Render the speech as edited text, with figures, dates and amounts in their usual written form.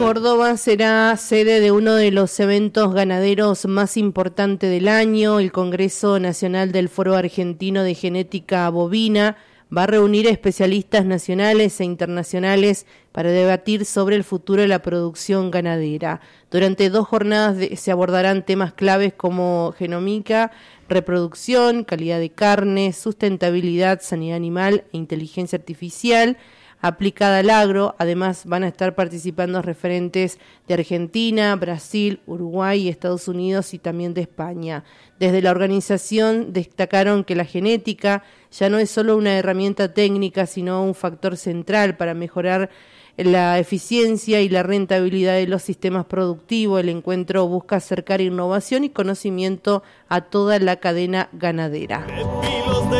Córdoba será sede de uno de los eventos ganaderos más importantes del año. El Congreso Nacional del Foro Argentino de Genética Bovina va a reunir a especialistas nacionales e internacionales para debatir sobre el futuro de la producción ganadera. Durante 2 jornadas se abordarán temas claves como genómica, reproducción, calidad de carne, sustentabilidad, sanidad animal e inteligencia artificial aplicada al agro. Además van a estar participando referentes de Argentina, Brasil, Uruguay, Estados Unidos y también de España. Desde la organización destacaron que la genética ya no es solo una herramienta técnica, sino un factor central para mejorar la eficiencia y la rentabilidad de los sistemas productivos. El encuentro busca acercar innovación y conocimiento a toda la cadena ganadera.